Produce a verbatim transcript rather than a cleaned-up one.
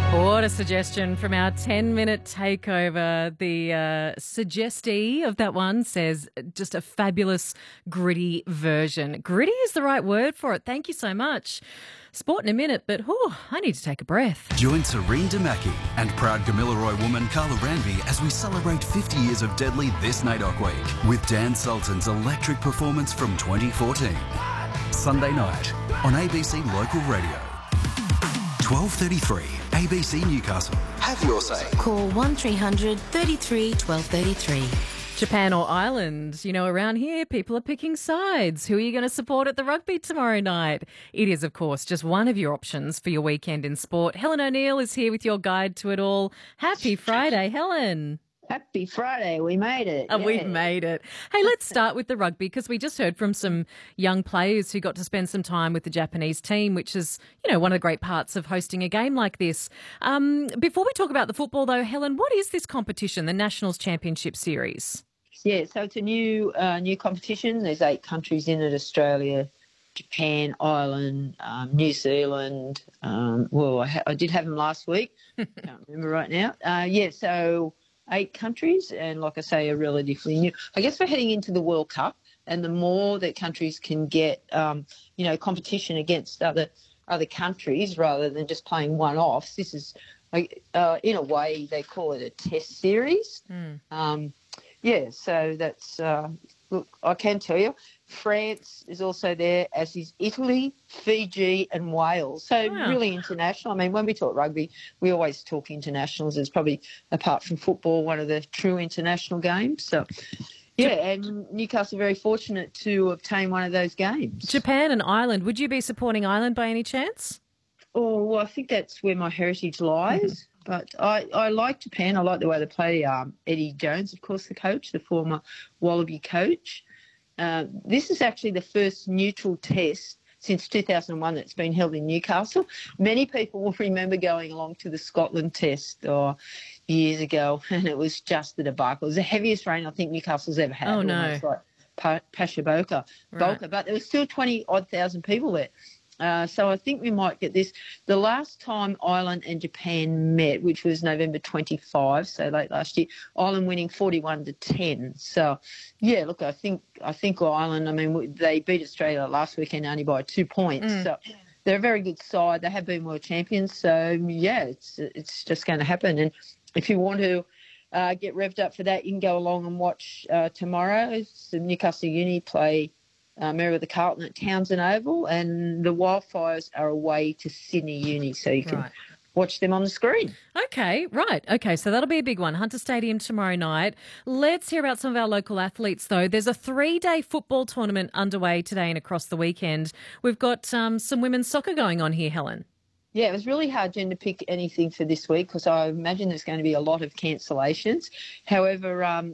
What a suggestion from our ten-minute takeover. The uh, suggestee of that one says just a fabulous gritty version. Gritty is the right word for it. Thank you so much. Sport in a minute, but whew, I need to take a breath. Join Serene Damaki and proud Gamilaroi woman Carla Ranby as we celebrate fifty years of Deadly this NAIDOC week with Dan Sultan's electric performance from twenty fourteen. Sunday night on A B C Local Radio. twelve thirty-three, A B C Newcastle. Have your say. Call one three hundred thirty-three twelve thirty-three. Japan or Ireland? You know, around here, people are picking sides. Who are you going to support at the rugby tomorrow night? It is, of course, just one of your options for your weekend in sport. Helen O'Neill is here with your guide to it all. Happy Friday, Helen. Happy Friday. We made it. And yeah. we've made it. Hey, let's start with the rugby because we just heard from some young players who got to spend some time with the Japanese team, which is, you know, one of the great parts of hosting a game like this. Um, before we talk about the football, though, Helen, what is this competition, the Nationals Championship Series? Yeah, so it's a new uh, new competition. There's eight countries in it: Australia, Japan, Ireland, um, New Zealand. Um, well, I, ha- I did have them last week. Can't remember right now. Uh, yeah, so eight countries, and like I say, are relatively new. I guess we're heading into the World Cup, and the more that countries can get, um, you know, competition against other other countries rather than just playing one-offs. This is, like, uh, in a way, they call it a test series. Mm. Um, yeah, so that's uh, look. I can tell you, France is also there, as is Italy, Fiji, and Wales. So wow. Really international. I mean, when we talk rugby, we always talk internationals. It's probably, apart from football, one of the true international games. So, yeah, and Newcastle are very fortunate to obtain one of those games. Japan and Ireland. Would you be supporting Ireland by any chance? Oh, well, I think that's where my heritage lies. Mm-hmm. But I, I like Japan. I like the way they play. Um, Eddie Jones, of course, the coach, the former Wallaby coach. Uh, this is actually the first neutral test since two thousand one that's been held in Newcastle. Many people will remember going along to the Scotland test or years ago, and it was just a debacle. It was the heaviest rain I think Newcastle's ever had. Oh, no. Almost like pa- Pasha right. But there was still twenty-odd thousand people there. Uh, so I think we might get this. The last time Ireland and Japan met, which was November twenty-fifth, so late last year, Ireland winning forty-one to ten. So, yeah, look, I think I think Ireland, I mean, they beat Australia last weekend only by two points. Mm. So they're a very good side. They have been world champions. So, yeah, it's it's just going to happen. And if you want to uh, get revved up for that, you can go along and watch uh, tomorrow. So Newcastle Uni play Uh, Merriweather Carlton at Townsend Oval, and the Wildfires are away to Sydney Uni, so you can right. watch them on the screen. Okay, right. Okay, so that'll be a big one. Hunter Stadium tomorrow night. Let's hear about some of our local athletes, though. There's a three-day football tournament underway today and across the weekend. We've got um, some women's soccer going on here, Helen. Yeah, it was really hard, Jen, to pick anything for this week because I imagine there's going to be a lot of cancellations. However, um,